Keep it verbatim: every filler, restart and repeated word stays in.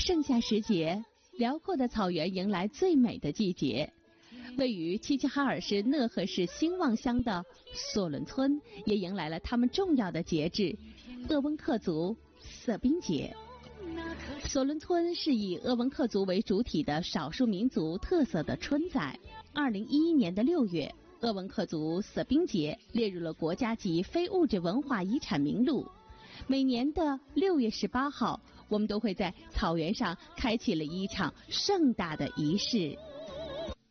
盛夏时节，辽阔的草原迎来最美的季节。位于齐齐哈尔市讷河市兴旺乡的索伦村也迎来了他们重要的节日——鄂温克族色冰节。索伦村是以鄂温克族为主体的少数民族特色的村仔。二零一一年的六月，鄂温克族色冰节列入了国家级非物质文化遗产名录。每年的六月十八号，我们都会在草原上开启了一场盛大的仪式。